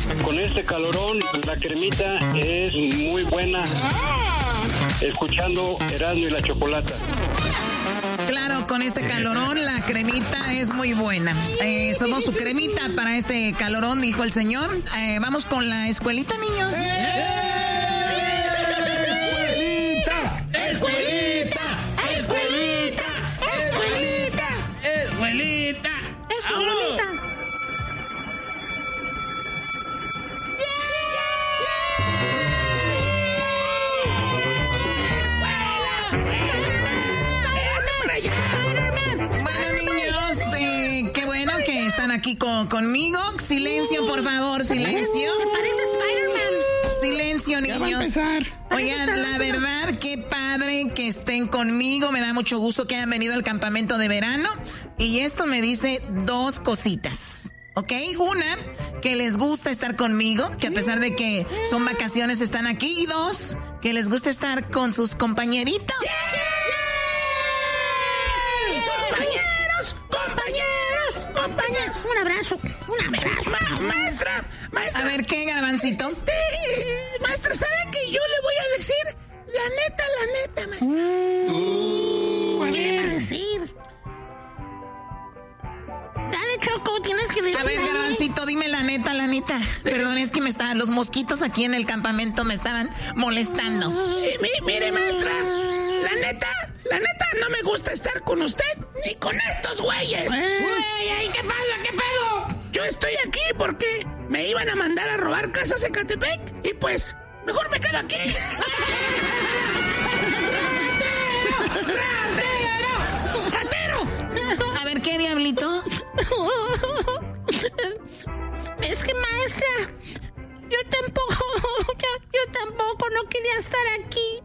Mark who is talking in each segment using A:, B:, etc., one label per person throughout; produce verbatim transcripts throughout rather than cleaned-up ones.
A: Con este calorón, la cremita es muy buena. Escuchando Erasmo y la Chocolata.
B: Claro, con este calorón la cremita es muy buena. Eh, somos su cremita para este calorón, dijo el señor. Eh, vamos con la escuelita, niños.
C: ¡Escuelita! ¡Escuelita! ¡Escuelita! ¡Escuelita! ¡Escuelita! ¡Escuelita!
B: Aquí con, conmigo. Silencio, por favor, silencio.
C: Se parece a Spider-Man.
B: Silencio, niños. Oigan, la verdad, qué padre que estén conmigo. Me da mucho gusto que hayan venido al campamento de verano. Y esto me dice dos cositas. ¿Ok? Una, que les gusta estar conmigo, que a pesar de que son vacaciones están aquí. Y dos, que les gusta estar con sus compañeritos.
C: Yeah. ¡Compañeros! ¡Compañeros! ¡Compañeros! Un abrazo, un abrazo. Ma maestra, maestra.
B: A ver, ¿qué, Garbancito?
C: Este, maestra, ¿sabe que yo le voy a decir la neta, la neta, maestra? Uh, ¿Qué le va a decir? Dale, Choco, tienes que decir.
B: A ver, Garbancito, dime la neta, la neta. Perdón, es que me estaban, los mosquitos aquí en el campamento me estaban molestando.
C: Eh, mi, mire, maestra, la neta, la neta no me gusta estar con usted ni con estos güeyes. Güey, ¿qué pasa? ¿Qué pedo? Yo estoy aquí porque me iban a mandar a robar casas en Ecatepec y pues, mejor me quedo aquí. ¡Ratero! ¡Ratero!
B: A ver, ¿qué, diablito?
C: Es que, maestra, yo tampoco, yo, yo tampoco no quería estar aquí.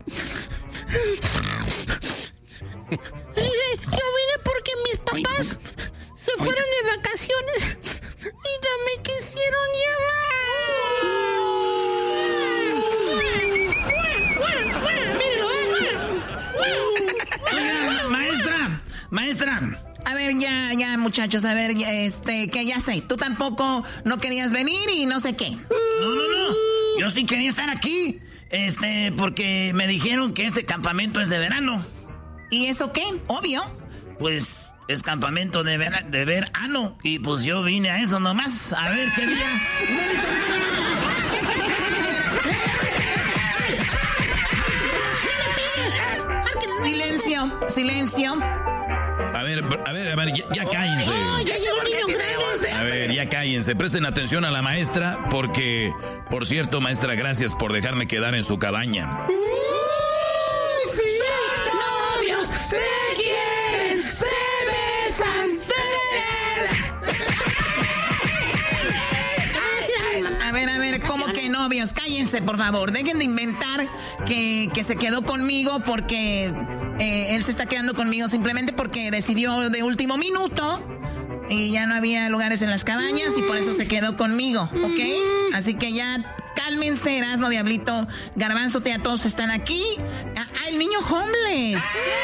C: Yo vine porque mis papás se fueron de vacaciones y no me quisieron
D: llevar. Maestra, maestra.
B: A ver, ya, ya, muchachos, a ver, este, que ya sé, tú tampoco no querías venir y no sé qué.
D: No, no, no, yo sí quería estar aquí, este, porque me dijeron que este campamento es de verano.
B: ¿Y eso qué? Obvio.
D: Pues es campamento de, ver, de verano y pues yo vine a eso nomás, a ver qué día.
B: Silencio, silencio.
E: A ver, a ver, a ver, ya, ya cállense.
C: Oh, ya llegó el niño grande.
E: A ver, ya cállense. Presten atención a la maestra porque, por cierto, maestra, gracias por dejarme quedar en su cabaña.
C: Uh, sí. Son novios, se quieren, se besan.
B: A ver, a ver, ¿cómo que novios? Cállense, por favor. Dejen de inventar que, que se quedó conmigo porque eh, él se está quedando conmigo simplemente porque decidió de último minuto y ya no había lugares en las cabañas y por eso se quedó conmigo, ¿ok? Así que ya cálmense, Erasmo, Diablito, Garbanzo, ya todos están aquí. Ah, el niño homeless.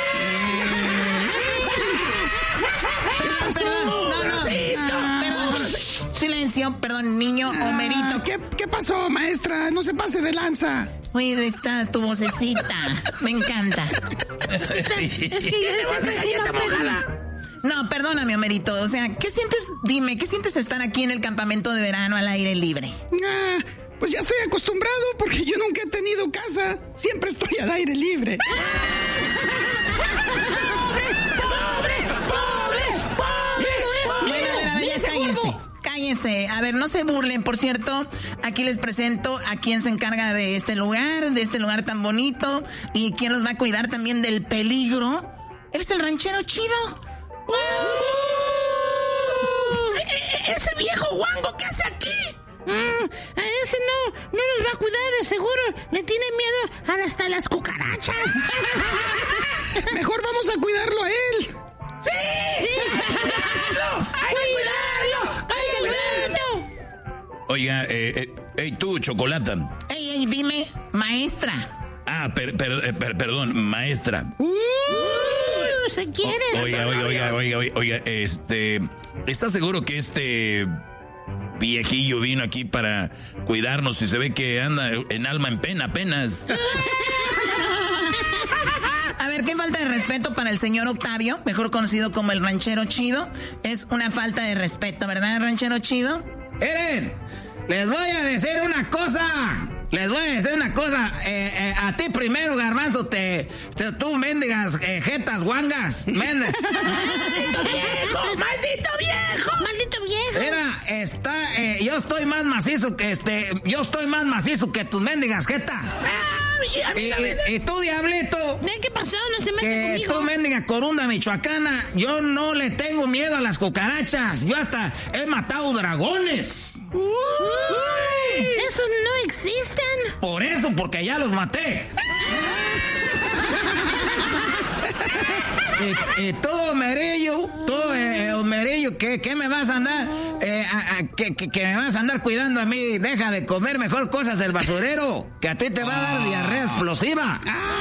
B: Perdón, no, no, perdón. Silencio, perdón, niño Homerito.
F: ¿Qué, ¿Qué pasó, maestra? No se pase de lanza.
B: Oye, está tu vocecita. Me encanta.
C: Es que ya está mojada.
B: No, perdóname, Homerito. O sea, ¿qué sientes? Dime, ¿qué sientes estar aquí en el campamento de verano al aire libre?
F: Ah, pues ya estoy acostumbrado porque yo nunca he tenido casa. Siempre estoy al aire libre. Cállense. A ver, no se burlen. Por cierto, aquí les presento a quien se encarga de este lugar, de este lugar tan bonito, y quien los va a cuidar también del peligro. ¿Eres el ranchero chido?
C: ¡Uh! ¡Ese viejo guango! ¿Qué hace aquí? Mm, ese no, no nos va a cuidar, de seguro. Le tiene miedo hasta las cucarachas.
F: Mejor vamos a cuidarlo a él.
C: ¡Sí! ¡Sí! ¡Hay que cuidarlo! ¡Hay que cuidarlo!
E: Oiga, eh, eh, hey, tú, Chocolata.
B: Ey, ey, dime, maestra.
E: Ah, per, per, per, perdón, maestra.
C: Uh, se quiere.
E: O, oiga, oiga, oiga, oiga, oiga, oiga, este, ¿está seguro que este viejillo vino aquí para cuidarnos y se ve que anda en alma en pena apenas.
B: A ver, qué falta de respeto para el señor Octavio, mejor conocido como el ranchero chido. Es una falta de respeto, ¿verdad, ranchero chido?
D: Miren, les voy a decir una cosa. Les voy a decir una cosa. Eh, eh, a ti primero, Garbanzo, te, te tú mendigas eh, jetas guangas. Mende.
C: ¡Maldito viejo! ¡Maldito viejo! ¡Maldito viejo!
D: Mira, está, eh, yo estoy más macizo que este. Yo estoy más macizo que tus mendigas jetas.
C: Ah, a mí,
D: Y,
C: a mí,
D: y- y tú, diablito.
C: ¿qué pasó? No se mete
D: Que
C: conmigo.
D: tú, mendiga corunda michoacana, yo no le tengo miedo a las cucarachas. Yo hasta he matado dragones.
C: Uy, esos no existen.
D: Por eso, porque ya los maté. y, y tú, Merillo, tú, eh, Merillo, ¿qué, ¿qué me vas a andar? Eh, a- a- que, que- que me vas a andar cuidando a mí. Deja de comer mejor cosas del basurero, que a ti te va a dar diarrea explosiva.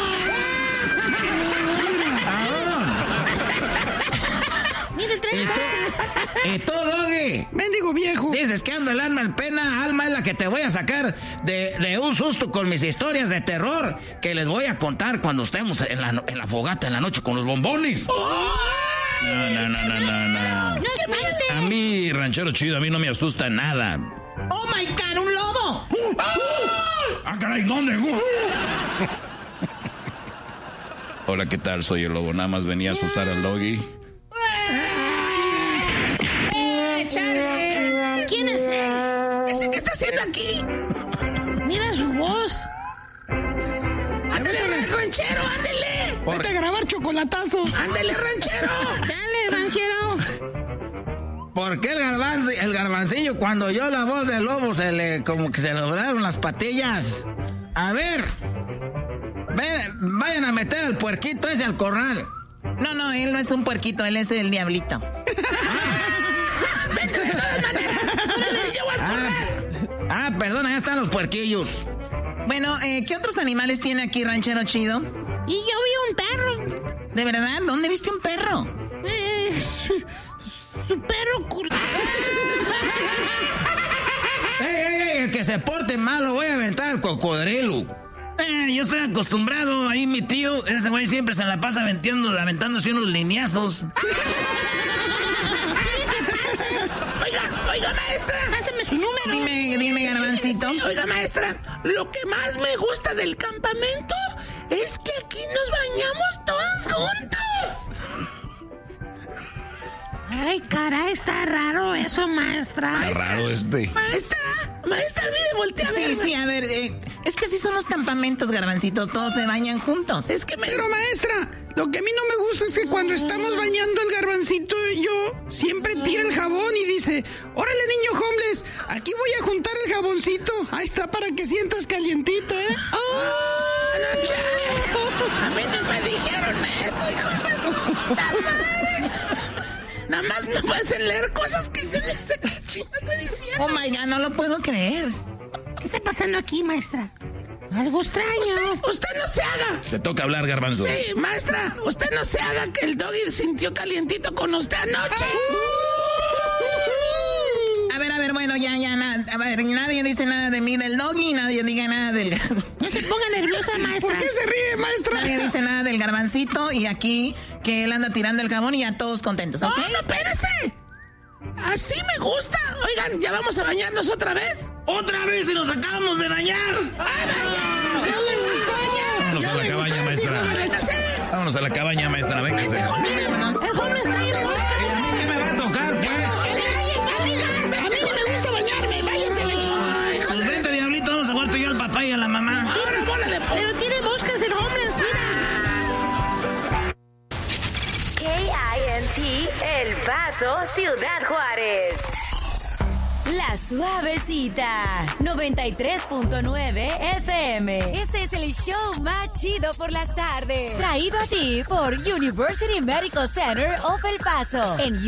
C: Mire, trae
D: ¿Y
C: cosas.
D: tú, y tú, Doggy?
F: Mendigo viejo.
D: Dices que ando el alma en pena, alma es la que te voy a sacar de, de un susto con mis historias de terror que les voy a contar cuando estemos en la, en la fogata en la noche con los bombones.
E: No, no, no, no, no, no.
C: No, espérate.
E: A mí, ranchero chido, a mí no me asusta nada.
B: ¡Oh, my God, un lobo!
E: ¡Ah, caray! ¿Dónde? Hola, ¿qué tal? Soy el lobo. Nada más venía a asustar al Doggy.
C: Eh, chance. ¿Quién es él?
F: ¿Ese qué está haciendo aquí?
C: Mira su voz.
F: ¡Ándale, ranchero, ándale!
B: Vete a grabar chocolatazo.
F: ¡Ándale, ranchero!
C: Dale, ranchero.
D: ¿Por qué el garbanzo, el garbancillo, cuando oyó la voz del lobo, se le, como que se le doblaron las patillas? A ver, ven, vayan a meter al puerquito ese al corral.
B: No, no, él no es un puerquito, él es el diablito.
F: ¡Vete de todas maneras! ¡Órale, te llevo al
D: Ah,
F: corral!
D: ah, perdona, ya están los puerquillos.
B: Bueno, eh, ¿qué otros animales tiene aquí ranchero chido?
C: Y yo vi un perro.
B: ¿De verdad? ¿Dónde viste un perro?
C: Eh, su, su perro cul...
D: ¡Ey, ey, ey! El que se porte mal lo voy a aventar al cocodrilo.
E: Eh, yo estoy acostumbrado. Ahí mi tío, ese güey siempre se la pasa aventando, aventándose unos lineazos.
F: Oiga, oiga, maestra.
C: Pásame su número.
B: Dime, dime, garbancito.
F: Sí, oiga, maestra, lo que más me gusta del campamento es que aquí nos bañamos todos juntos.
C: Ay, caray, está raro eso, maestra.
E: Está raro este.
F: Maestra, maestra, mire, voltea a
B: Sí,
F: verme.
B: sí, a ver, eh, es que así son los campamentos, garbancitos, todos se bañan juntos.
F: Es que me...
G: Pero maestra, lo que a mí no me gusta es que cuando estamos bañando el garbancito yo siempre tira el jabón y dice, órale niño homeless, aquí voy a juntar el jaboncito, ahí está para que sientas calientito, ¿eh?
F: ¡Oh, no, cha- A mí no me dijeron eso, hijo de su puta madre. Nada más me hacen leer cosas que yo no sé qué chingo estoy diciendo.
B: Oh my God, no lo puedo creer.
C: ¿Qué está pasando aquí, maestra? Algo extraño.
F: Usted, usted no se haga.
E: Te toca hablar, garbanzo.
F: Sí, maestra, usted no se haga que el doggy sintió calientito con usted anoche.
B: A ver, a ver, bueno, ya, ya, nada. A ver, nadie dice nada de mí del doggy, nadie diga nada del...
C: No se ponga nerviosa, maestra.
G: ¿Por qué se ríe, maestra?
B: Nadie dice nada del garbancito y aquí que él anda tirando el jabón y ya todos contentos, ¿ok?
F: No, no, espérese. Así me gusta. Oigan, ¿ya vamos a bañarnos otra vez?
D: ¡Otra vez y nos acabamos de bañar!
E: Vámonos a la cabaña, maestra. Vámonos a la cabaña, maestra. Véngase.
B: Vámonos.
C: El joven está ahí en la busca.
D: ¿Qué me va a tocar, pues?
C: A mí a mí no me gusta bañarme. Váyanse de aquí.
D: Pues vente, diablito, vamos a jugar tú y yo al papá y a la mamá.
F: Ahora bola de...
C: Pero tiene moscas el homeless, mira.
H: K I N T El Paso, Ciudad Juárez. La Suavecita, noventa y tres punto nueve F M. Este es el show más chido por las tardes. Traído a ti por University Medical Center of El Paso. En